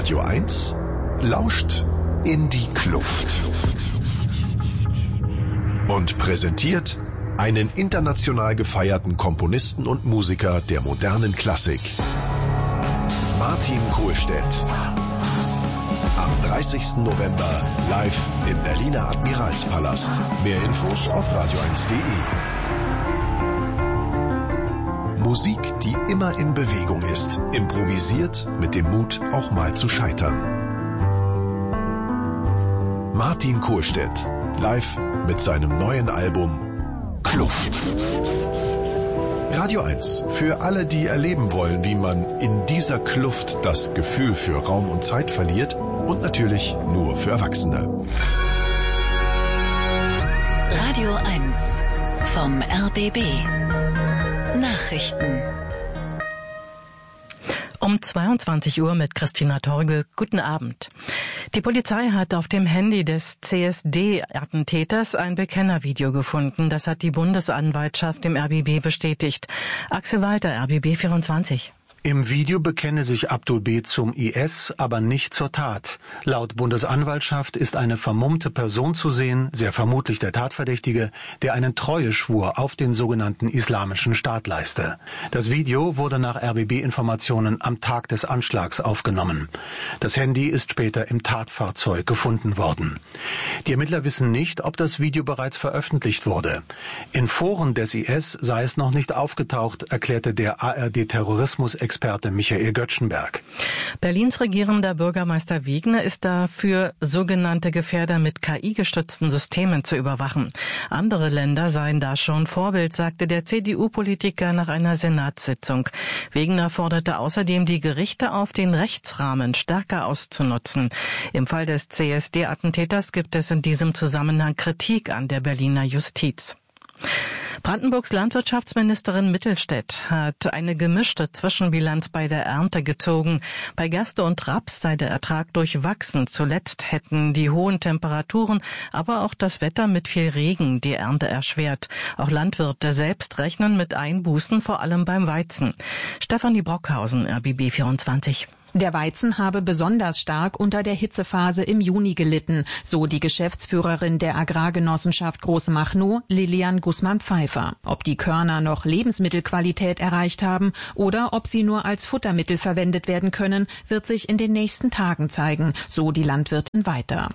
Radio 1 lauscht in die Kluft und präsentiert einen international gefeierten Komponisten und Musiker der modernen Klassik, Martin Kohlstedt. Am 30. November live im Berliner Admiralspalast. Mehr Infos auf radio1.de. Musik, die immer in Bewegung ist, improvisiert mit dem Mut, auch mal zu scheitern. Martin Kohlstedt, live mit seinem neuen Album Kluft. Radio 1, für alle, die erleben wollen, wie man in dieser Kluft das Gefühl für Raum und Zeit verliert, und natürlich nur für Erwachsene. Radio 1 vom RBB. Nachrichten. Um 22 Uhr mit Christina Torge. Guten Abend. Die Polizei hat auf dem Handy des CSD-Attentäters ein Bekennervideo gefunden. Das hat die Bundesanwaltschaft im RBB bestätigt. Axel Walter, RBB 24. Im Video bekenne sich Abdul B. zum IS, aber nicht zur Tat. Laut Bundesanwaltschaft ist eine vermummte Person zu sehen, sehr vermutlich der Tatverdächtige, der einen Treueschwur auf den sogenannten Islamischen Staat leiste. Das Video wurde nach RBB-Informationen am Tag des Anschlags aufgenommen. Das Handy ist später im Tatfahrzeug gefunden worden. Die Ermittler wissen nicht, ob das Video bereits veröffentlicht wurde. In Foren des IS sei es noch nicht aufgetaucht, erklärte der ARD-Terrorismus-Experte Michael Göttschenberg. Berlins regierender Bürgermeister Wegner ist dafür, sogenannte Gefährder mit KI-gestützten Systemen zu überwachen. Andere Länder seien da schon Vorbild, sagte der CDU-Politiker nach einer Senatssitzung. Wegner forderte außerdem die Gerichte auf, den Rechtsrahmen stärker auszunutzen. Im Fall des CSD-Attentäters gibt es in diesem Zusammenhang Kritik an der Berliner Justiz. Brandenburgs Landwirtschaftsministerin Mittelstädt hat eine gemischte Zwischenbilanz bei der Ernte gezogen. Bei Gerste und Raps sei der Ertrag durchwachsen. Zuletzt hätten die hohen Temperaturen, aber auch das Wetter mit viel Regen die Ernte erschwert. Auch Landwirte selbst rechnen mit Einbußen, vor allem beim Weizen. Stefanie Brockhausen, RBB 24. Der Weizen habe besonders stark unter der Hitzephase im Juni gelitten, so die Geschäftsführerin der Agrargenossenschaft Großmachnow, Lilian Gußmann-Pfeiffer. Ob die Körner noch Lebensmittelqualität erreicht haben oder ob sie nur als Futtermittel verwendet werden können, wird sich in den nächsten Tagen zeigen, so die Landwirtin weiter.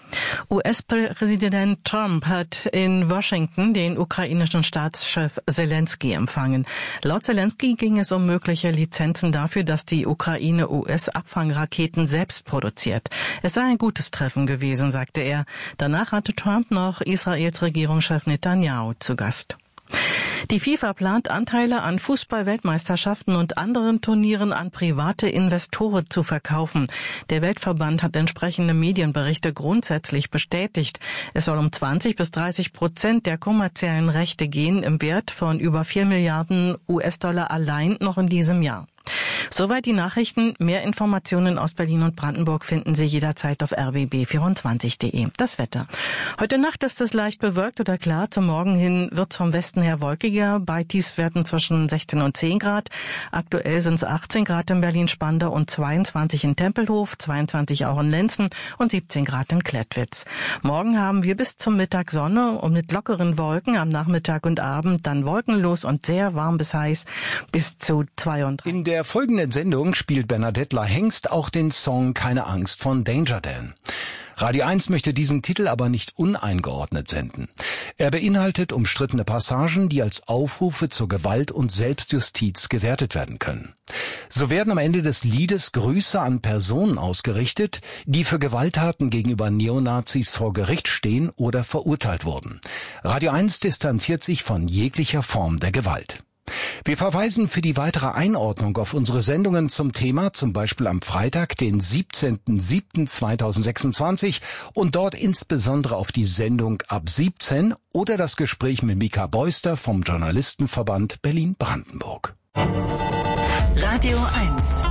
US-Präsident Trump hat in Washington den ukrainischen Staatschef Zelensky empfangen. Laut Zelensky ging es um mögliche Lizenzen dafür, dass die Ukraine US-Abfangraketen selbst produziert. Es sei ein gutes Treffen gewesen, sagte er. Danach hatte Trump noch Israels Regierungschef Netanyahu zu Gast. Die FIFA plant, Anteile an Fußball-Weltmeisterschaften und anderen Turnieren an private Investoren zu verkaufen. Der Weltverband hat entsprechende Medienberichte grundsätzlich bestätigt. Es soll um 20-30% der kommerziellen Rechte gehen, im Wert von über 4 Milliarden US-Dollar allein noch in diesem Jahr. Soweit die Nachrichten. Mehr Informationen aus Berlin und Brandenburg finden Sie jederzeit auf rbb24.de. Das Wetter. Heute Nacht ist es leicht bewölkt oder klar. Zum Morgen hin wird es vom Westen her wolkiger. Bei Tiefstwerten zwischen 16 und 10 Grad. Aktuell sind es 18 Grad in Berlin-Spandau und 22 in Tempelhof, 22 auch in Lenzen und 17 Grad in Klettwitz. Morgen haben wir bis zum Mittag Sonne und mit lockeren Wolken. Am Nachmittag und Abend dann wolkenlos und sehr warm bis heiß bis zu 32. In der folgenden Sendung spielt Bernadette Lahengst auch den Song Keine Angst von Danger Dan. Radio 1 möchte diesen Titel aber nicht uneingeordnet senden. Er beinhaltet umstrittene Passagen, die als Aufrufe zur Gewalt und Selbstjustiz gewertet werden können. So werden am Ende des Liedes Grüße an Personen ausgerichtet, die für Gewalttaten gegenüber Neonazis vor Gericht stehen oder verurteilt wurden. Radio 1 distanziert sich von jeglicher Form der Gewalt. Wir verweisen für die weitere Einordnung auf unsere Sendungen zum Thema, zum Beispiel am Freitag, den 17.07.2026 und dort insbesondere auf die Sendung ab 17 oder das Gespräch mit Mika Beuster vom Journalistenverband Berlin-Brandenburg. Radio 1.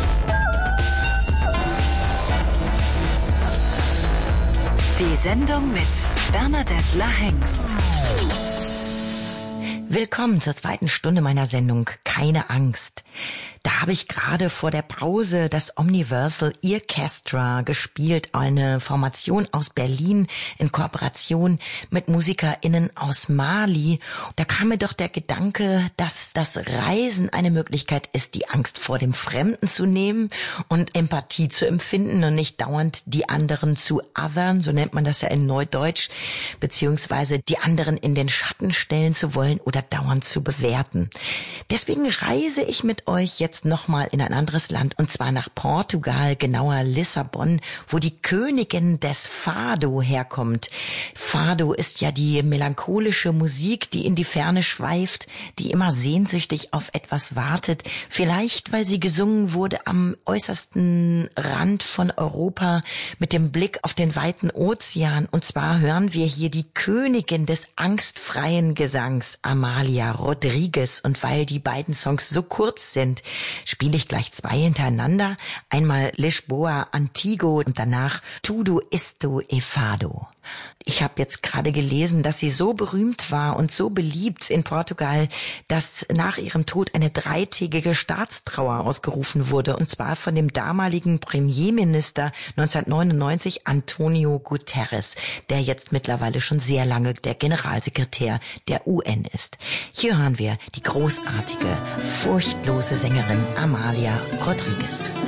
Die Sendung mit Bernadette Lahengst. Willkommen zur zweiten Stunde meiner Sendung Keine Angst. Da habe ich gerade vor der Pause das Omniversal Earchestra gespielt, eine Formation aus Berlin in Kooperation mit MusikerInnen aus Mali. Da kam mir doch der Gedanke, dass das Reisen eine Möglichkeit ist, die Angst vor dem Fremden zu nehmen und Empathie zu empfinden und nicht dauernd die anderen zu othern, so nennt man das ja in Neudeutsch, beziehungsweise die anderen in den Schatten stellen zu wollen oder dauernd zu bewerten. Deswegen reise ich mit euch jetzt nochmal in ein anderes Land, und zwar nach Portugal, genauer Lissabon, wo die Königin des Fado herkommt. Fado ist ja die melancholische Musik, die in die Ferne schweift, die immer sehnsüchtig auf etwas wartet, vielleicht weil sie gesungen wurde am äußersten Rand von Europa mit dem Blick auf den weiten Ozean. Und zwar hören wir hier die Königin des angstfreien Gesangs, Amália Rodrigues. Und weil die beiden Songs so kurz sind, spiele ich gleich zwei hintereinander. Einmal Lisboa Antigo und danach Tudo Isto e Fado. Ich habe jetzt gerade gelesen, dass sie so berühmt war und so beliebt in Portugal, dass nach ihrem Tod eine 3-tägige Staatstrauer ausgerufen wurde, und zwar von dem damaligen Premierminister 1999, Antonio Guterres, der jetzt mittlerweile schon sehr lange der Generalsekretär der UN ist. Hier hören wir die großartige, furchtlose Sängerin Amália Rodrigues.